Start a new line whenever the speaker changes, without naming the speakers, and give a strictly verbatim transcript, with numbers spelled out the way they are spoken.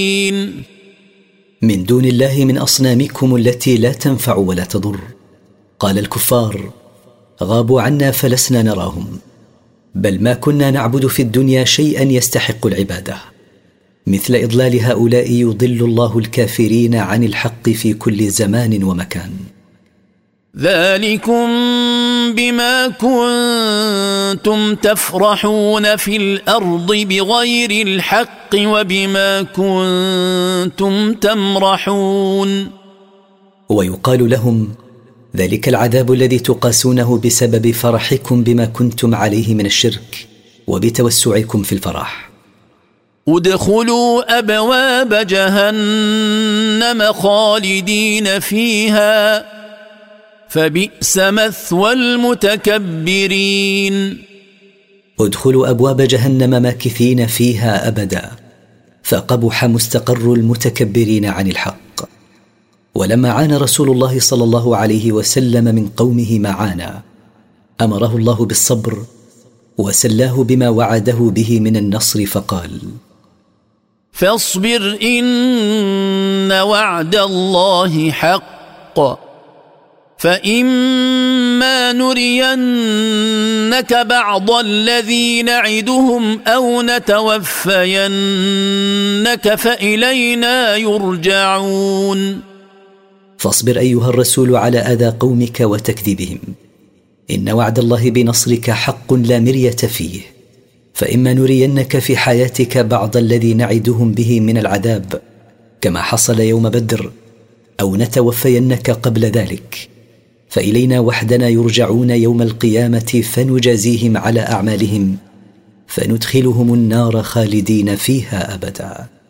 من دون الله من أصنامكم التي لا تنفع ولا تضر. قال الكفار: غابوا عنا فلسنا نراهم، بل ما كنا نعبد في الدنيا شيئا يستحق العبادة. مثل إضلال هؤلاء يضل الله الكافرين عن الحق في كل زمان ومكان.
ذلكم بما كنتم تفرحون في الأرض بغير الحق وبما كنتم تمرحون.
ويقال لهم: ذلك العذاب الذي تقاسونه بسبب فرحكم بما كنتم عليه من الشرك وبتوسعكم في الفرح.
ادخلوا أبواب جهنم خالدين فيها فبئس مثوى المتكبرين.
ادخلوا أبواب جهنم ماكثين فيها أبدا، فقبح مستقر المتكبرين عن الحق. ولما عانى رسول الله صلى الله عليه وسلم من قومه ما عانى، أمره الله بالصبر وسلاه بما وعده به من النصر، فقال:
فاصبر إن وعد الله حق، فإما نرينك بعض الذي نعدهم أو نتوفينك فإلينا يرجعون.
فاصبر أيها الرسول على أذى قومك وتكذيبهم، إن وعد الله بنصرك حق لا مرية فيه، فإما نرينك في حياتك بعض الذي نعدهم به من العذاب كما حصل يوم بدر، أو نتوفينك قبل ذلك، فإلينا وحدنا يرجعون يوم القيامة فنجازيهم على أعمالهم فندخلهم النار خالدين فيها أبدا.